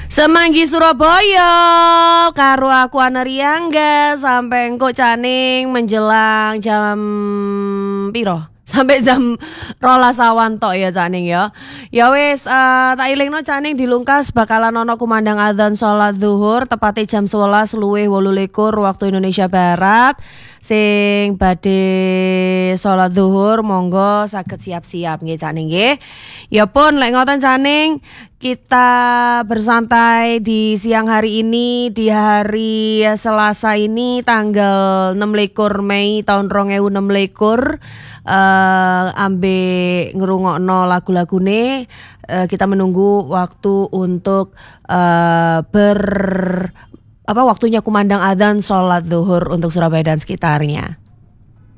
Semanggi Surabaya karo aku Ana Riangga sampai engko caning menjelang jam piro? Sampai jam 12 tok ya caning ya. Ya wis tak ilingno caning dilungkas bakalan ono kumandang adzan salat zuhur tepate jam 11 luwih 28 waktu Indonesia Barat. Sing badhe salat zuhur monggo saged siap-siap nggih caning nggih. Ya pun lek ngoten caning kita bersantai di siang hari ini di hari Selasa ini tanggal 26 Mei tahun 2026 ambe ngrungokno lagu-lagune kita menunggu waktu untuk waktunya kumandang adzan salat zuhur untuk Surabaya dan sekitarnya.